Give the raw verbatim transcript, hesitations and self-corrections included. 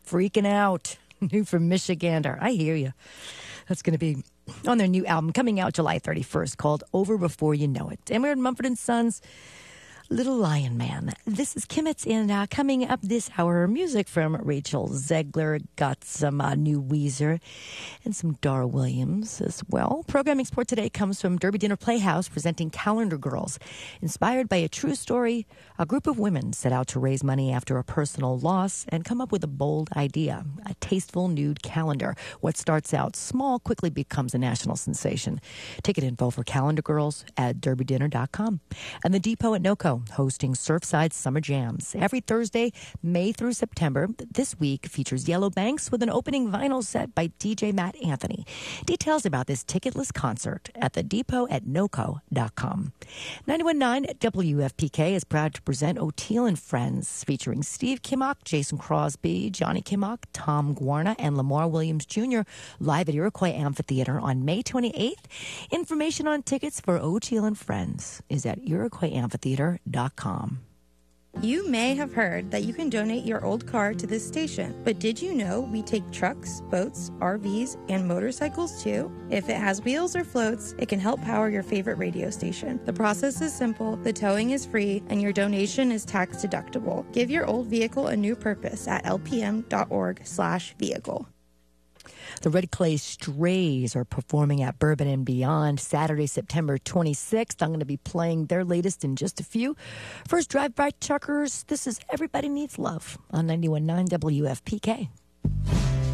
freaking out. New from Michigander. I hear you. That's going to be on their new album coming out July thirty-first called Over Before You Know It. And we're in Mumford and Sons' Little Lion Man. This is Kimmets, and uh, coming up this hour, music from Rachel Zegler. Got some uh, new Weezer and some Dara Williams as well. Programming support today comes from Derby Dinner Playhouse presenting Calendar Girls. Inspired by a true story, a group of women set out to raise money after a personal loss and come up with a bold idea, a tasteful nude calendar. What starts out small quickly becomes a national sensation. Ticket info for Calendar Girls at derby dinner dot com. And the Depot at NoCo, hosting Surfside Summer Jams every Thursday, May through September. This week features Yellow Banks with an opening vinyl set by D J Matt Anthony. Details about this ticketless concert at the depot at noco dot com. ninety-one point nine W F P K is proud to present O'Teal and Friends, featuring Steve Kimmock, Jason Crosby, Johnny Kimmock, Tom Guarna, and Lamar Williams Junior live at Iroquois Amphitheater on May twenty-eighth. Information on tickets for O'Teal and Friends is at iroquois amphitheater dot com. You may have heard that you can donate your old car to this station, but did you know we take trucks, boats, R Vs, and motorcycles too? If it has wheels or floats, it can help power your favorite radio station. The process is simple, the towing is free, and your donation is tax deductible. Give your old vehicle a new purpose at l p m dot org slash vehicle. The Red Clay Strays are performing at Bourbon and Beyond Saturday, September twenty-sixth. I'm going to be playing their latest in just a few. First, Drive By Truckers. This is Everybody Needs Love on ninety-one point nine W F P K.